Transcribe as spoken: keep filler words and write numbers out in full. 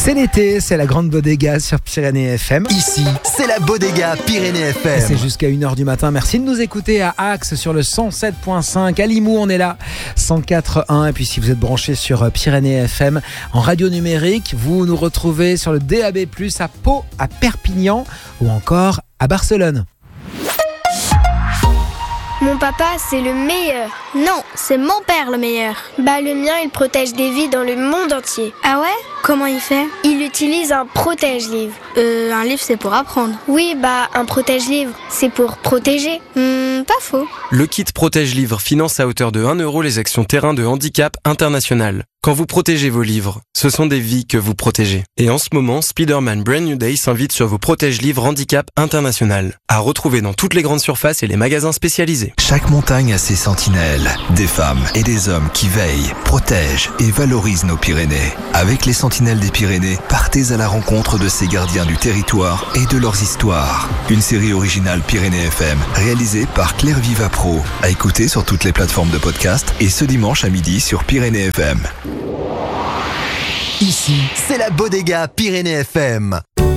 C'est l'été, c'est la grande bodega sur Pyrénées F M. Ici, c'est la bodega Pyrénées F M. Et c'est jusqu'à une heure du matin. Merci de nous écouter à Axe sur le cent sept virgule cinq. À Limoux, on est là, cent quatre virgule un. Et puis si vous êtes branché sur Pyrénées F M en radio numérique, vous nous retrouvez sur le D A B plus, à Pau, à Perpignan ou encore à Barcelone. Mon papa, c'est le meilleur. Non, c'est mon père le meilleur. Bah le mien, il protège des vies dans le monde entier. Ah ouais ? Comment il fait ? Il utilise un protège-livre. Euh, un livre c'est pour apprendre. Oui, bah un protège-livre, c'est pour protéger. Hmm, pas faux. Le kit protège-livre finance à hauteur de un euro les actions terrain de handicap international. Quand vous protégez vos livres, ce sont des vies que vous protégez. Et en ce moment, Spider-Man Brand New Day s'invite sur vos protège-livres handicap international. À retrouver dans toutes les grandes surfaces et les magasins spécialisés. Chaque montagne a ses sentinelles, des femmes et des hommes qui veillent, protègent et valorisent nos Pyrénées. Avec les sentinelles des Pyrénées, partez à la rencontre de ces gardiens du territoire et de leurs histoires. Une série originale Pyrénées F M, réalisée par Claire Viva Pro, à écouter sur toutes les plateformes de podcast et ce dimanche à midi sur Pyrénées F M. Ici, c'est la bodega Pyrénées F M.